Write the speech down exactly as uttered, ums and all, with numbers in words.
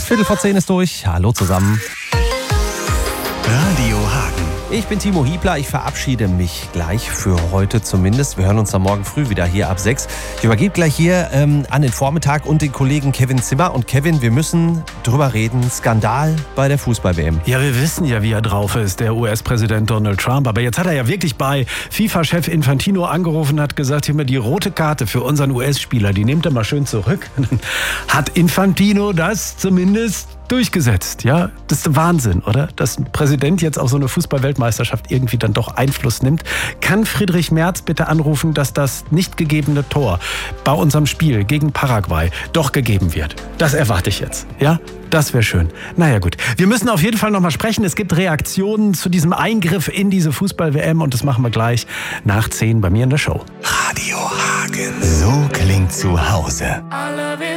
Viertel vor zehn ist durch. Hallo zusammen. Radio Hagen. Ich bin Timo Hiebler, ich verabschiede mich gleich für heute zumindest. Wir hören uns dann morgen früh wieder hier ab sechs. Ich übergebe gleich hier ähm, an den Vormittag und den Kollegen Kevin Zimmer. Und Kevin, wir müssen drüber reden, Skandal bei der Fußball-W M. Ja, wir wissen ja, wie er drauf ist, der U S-Präsident Donald Trump. Aber jetzt hat er ja wirklich bei FIFA-Chef Infantino angerufen und hat gesagt, hier mal die rote Karte für unseren U S-Spieler, die nehmt er mal schön zurück. Hat Infantino das zumindest durchgesetzt, ja? Das ist Wahnsinn, oder? Dass ein Präsident jetzt auf so eine Fußball-Weltmeisterschaft irgendwie dann doch Einfluss nimmt. Kann Friedrich Merz bitte anrufen, dass das nicht gegebene Tor bei unserem Spiel gegen Paraguay doch gegeben wird? Das erwarte ich jetzt, ja? Das wäre schön. Naja gut, wir müssen auf jeden Fall nochmal sprechen. Es gibt Reaktionen zu diesem Eingriff in diese Fußball-W M und das machen wir gleich nach zehn bei mir in der Show. Radio Hagen. So klingt zu Hause.